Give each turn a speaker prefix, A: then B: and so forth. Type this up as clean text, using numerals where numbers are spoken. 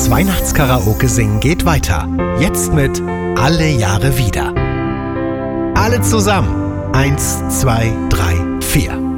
A: Das Weihnachtskaraoke singen geht weiter. Jetzt mit Alle Jahre wieder. Alle zusammen. 1, 2, 3, 4.